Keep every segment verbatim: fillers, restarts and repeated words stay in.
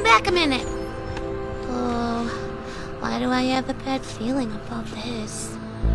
back a minute. Oh, why do I have a bad feeling about this?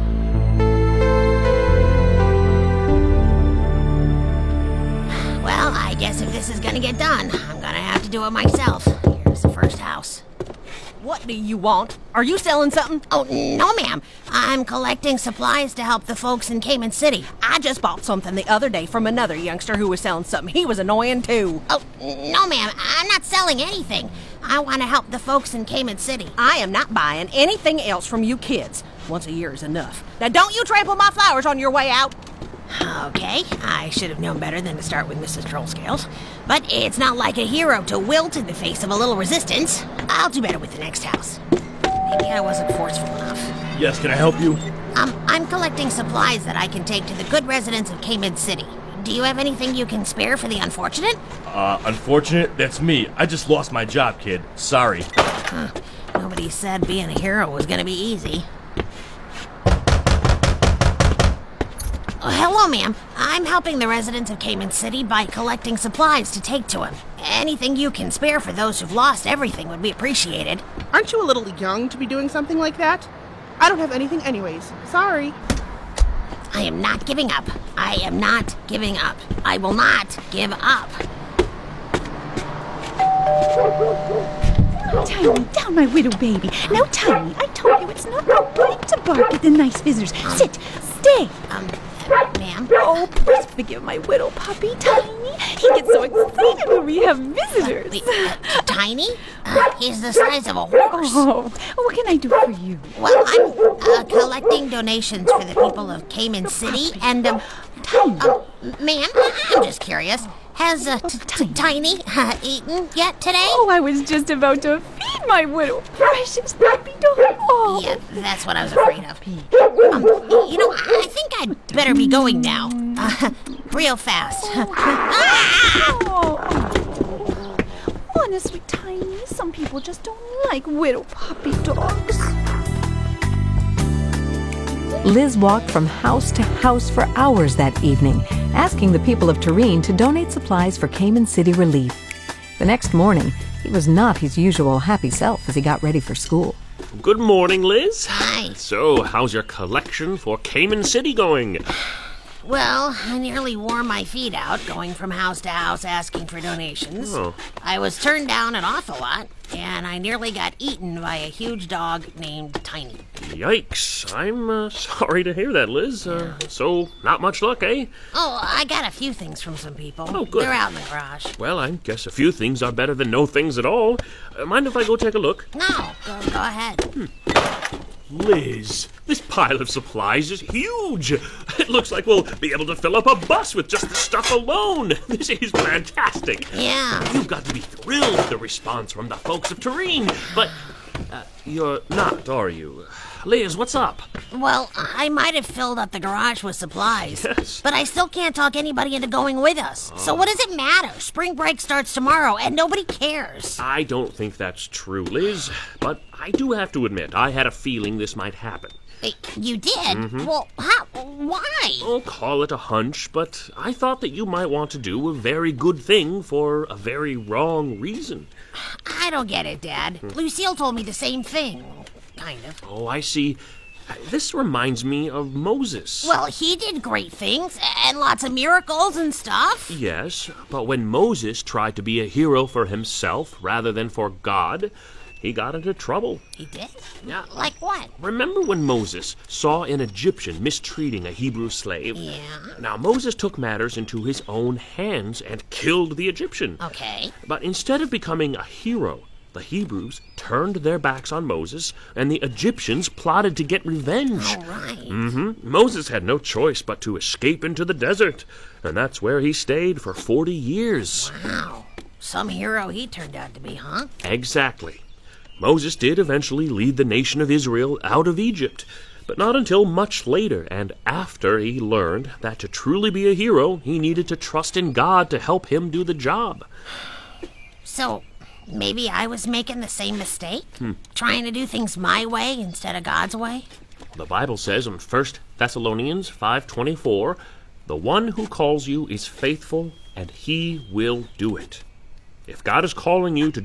Well, I guess if this is gonna get done, I'm gonna have to do it myself. Here's the first house. What do you want? Are you selling something? Oh, no, ma'am. I'm collecting supplies to help the folks in Cayman City. I just bought something the other day from another youngster who was selling something. He was annoying, too. Oh, no, ma'am. I'm not selling anything. I want to help the folks in Cayman City. I am not buying anything else from you kids. Once a year is enough. Now, don't you trample my flowers on your way out. Okay, I should have known better than to start with Missus Trollscales. But it's not like a hero to wilt in the face of a little resistance. I'll do better with the next house. Maybe I wasn't forceful enough. Yes, can I help you? Um, I'm collecting supplies that I can take to the good residents of Cayman City. Do you have anything you can spare for the unfortunate? Uh, unfortunate? That's me. I just lost my job, kid. Sorry. Huh. Nobody said being a hero was gonna be easy. Oh, hello, ma'am. I'm helping the residents of Cayman City by collecting supplies to take to them. Anything you can spare for those who've lost everything would be appreciated. Aren't you a little young to be doing something like that? I don't have anything anyways. Sorry. I am not giving up. I am not giving up. I will not give up. Tiny, down my widow baby. Now, Tiny, I told you it's not right to bark at the nice visitors. Um, Sit, stay. Um, ma'am? Oh, please forgive my widow puppy, Tiny. He gets so excited when we have visitors. Uh, uh, Tiny? Uh, he's the size of a horse. Oh, what can I do for you? Well, I'm uh, collecting donations for the people of Cayman City, and, um, Tiny. uh, ma'am, I'm just curious. Has uh, t- t- Tiny uh, eaten yet today? Oh, I was just about to feed my widow precious puppy dog. Oh. Yeah, that's what I was afraid of. Um, you know, I think I'd better be going now. Uh, real fast. Oh. Honestly, Tiny, some people just don't like widow puppy dogs. Liz walked from house to house for hours that evening, asking the people of Turin to donate supplies for Cayman City relief. The next morning, he was not his usual happy self as he got ready for school. Good morning, Liz. Hi. So, how's your collection for Cayman City going? Well, I nearly wore my feet out going from house to house asking for donations. Oh. I was turned down an awful lot, and I nearly got eaten by a huge dog named Tiny. Yikes. I'm uh, sorry to hear that, Liz. Uh, so, not much luck, eh? Oh, I got a few things from some people. Oh, good. They're out in the garage. Well, I guess a few things are better than no things at all. Uh, mind if I go take a look? No, go, go ahead. Hmm. Liz, this pile of supplies is huge. It looks like we'll be able to fill up a bus with just the stuff alone. This is fantastic. Yeah. You've got to be thrilled with the response from the folks of Turin. But uh, you're not, are you? Liz, what's up? Well, I might have filled up the garage with supplies, Yes. but I still can't talk anybody into going with us. So what does it matter? Spring break starts tomorrow, and nobody cares. I don't think that's true, Liz. But I do have to admit, I had a feeling this might happen. Wait, you did? Mm-hmm. Well, how? Why? I'll call it a hunch, but I thought that you might want to do a very good thing for a very wrong reason. I don't get it, Dad. Lucille told me the same thing. Kind of. Oh, I see. This reminds me of Moses. Well, he did great things, and lots of miracles and stuff. Yes, but when Moses tried to be a hero for himself rather than for God, he got into trouble. He did? Yeah. Like what? Remember when Moses saw an Egyptian mistreating a Hebrew slave? Yeah. Now, Moses took matters into his own hands and killed the Egyptian. Okay. But instead of becoming a hero, the Hebrews turned their backs on Moses, and the Egyptians plotted to get revenge. All right. Mm-hmm. Moses had no choice but to escape into the desert, and that's where he stayed for forty years. Wow. Some hero he turned out to be, huh? Exactly. Moses did eventually lead the nation of Israel out of Egypt, but not until much later and after he learned that to truly be a hero, he needed to trust in God to help him do the job. So, maybe I was making the same mistake? Hmm. Trying to do things my way instead of God's way? The Bible says in First Thessalonians five twenty-four, "The one who calls you is faithful, and he will do it." If God is calling you to